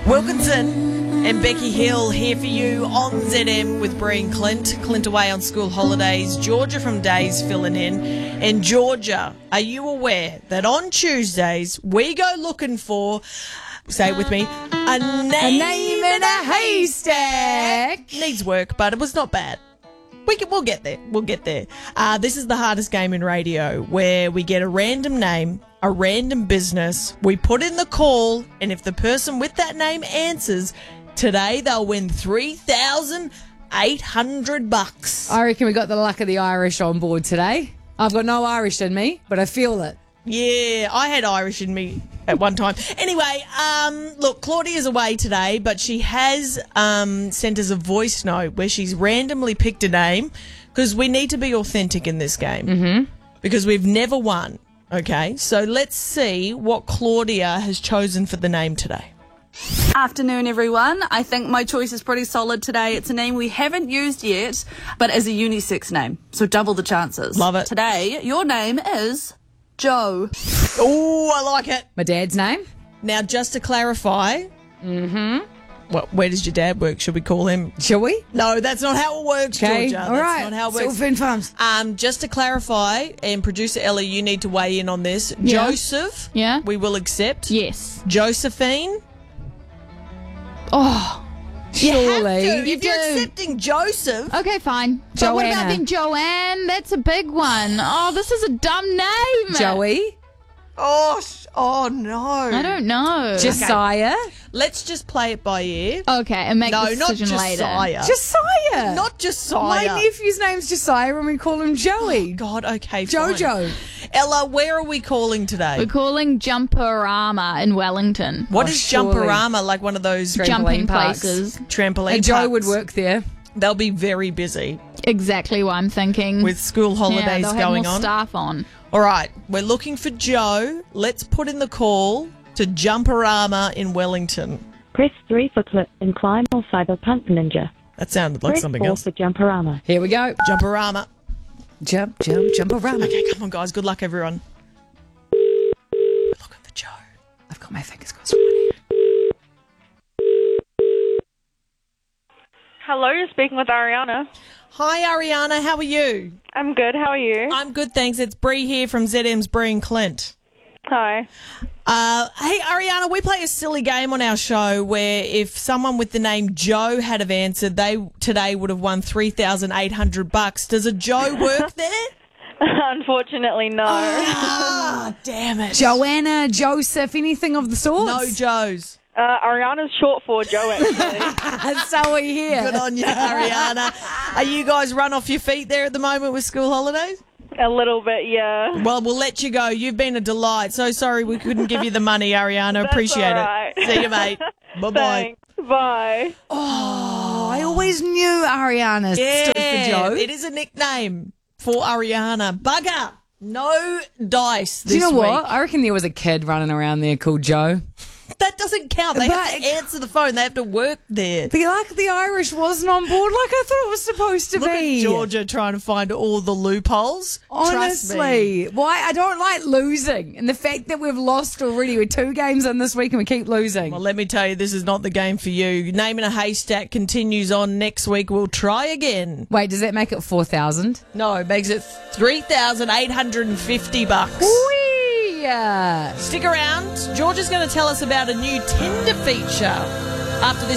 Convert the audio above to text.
Wilkinson and Becky Hill here for you on ZM with Bree and Clint. Clint away on school holidays. Georgia from Days filling in. And Georgia, are you aware that on Tuesdays we go looking for, say it with me, a name in a haystack? Needs work, but it was not bad. We'll get there. We'll get there. This is the hardest game in radio, where we get a random name, a random business, we put in the call, and if the person with that name answers, today they'll win $3,800. I reckon we got the luck of the Irish on board today. I've got no Irish in me, but I feel it. Yeah, I had Irish in me at one time. Anyway, look, Claudia's away today, but she has sent us a voice note where she's randomly picked a name, because we need to be authentic in this game, because we've never won. Okay, so let's see what Claudia has chosen for the name today. Afternoon, everyone. I think my choice is pretty solid today. It's a name we haven't used yet, but as a unisex name, so double the chances. Love it. Today, your name is Joe. Oh, I like it. My dad's name? Now, just to clarify, well, where does your dad work? Should we call him? Shall we? No, that's not how it works, Okay, Georgia. all right. That's not how it works. Sylvan Farms. Just to clarify, and producer Ellie, you need to weigh in on this. Yeah. Joseph, Yeah. we will accept. Yes. Josephine. Oh, Surely. You If you're do. accepting Joseph, okay, fine. But what about Joanna. then Joanne? That's a big one. Oh, this is a dumb name. Joey? oh no. I don't know. Josiah? Let's just play it by ear. Okay, and make No, the not decision later. Josiah. Josiah? Not Josiah. My nephew's name's Josiah and we call him Joey. God, okay, fine. Jojo. Ella, where are we calling today? We're calling Jumperama in Wellington. What Oh, is surely. Jumperama? Like one of those Jumping parks. places. trampoline And Joe parks? would work there. They'll be very busy Exactly what I'm thinking. with school holidays they'll going have more on. staff on. All right, we're looking for Joe. Let's put in the call to Jumperama in Wellington. Press 3 for Clip and Climb or Cyberpunk Ninja. That sounded like Press something 4 else. for Jumperama. Here we go. Jumperama. Jump around. Okay, come on, guys. Good luck, everyone. We're looking for Joe. I've got my fingers crossed already. Hello, you're speaking with Ariana. Hi, Ariana. How are you? I'm good. How are you? I'm good, thanks. It's Bree here from ZM's Bree and Clint. Hi. Hey, Ariana, we play a silly game on our show where if someone with the name Joe had have answered, they today would have won $3,800. Does a Joe work there? Unfortunately, no. Ah, damn it. Joanna, Joseph, anything of the sort? No Joes. Ariana's short for Joe, actually. So we hear. Good on you, Ariana. Are you guys run off your feet there at the moment with school holidays? A little bit, yeah. Well, we'll let you go. You've been a delight. So sorry we couldn't give you the money, Ariana. Appreciate all right. it. See you, mate. Bye-bye. Thanks. Bye. Oh, I always knew Ariana stood for Joe. It is a nickname for Ariana. Bugger. No dice this Do you know week. what? I reckon there was a kid running around there called Joe. That doesn't count. They have But- to answer the phone. They have to work there. The Irish wasn't on board like I thought it was supposed to Look be. at Georgia trying to find all the loopholes. Trust me. Honestly, why I don't like losing, and the fact that we've lost already. We're 2 games in this week and we keep losing. Well, let me tell you, this is not the game for you. Name in a Haystack continues on next week. We'll try again. Wait, does that make it 4,000? No, it makes it $3,850. Whee! Stick around. Georgia's going to tell us about a new Tinder feature after this.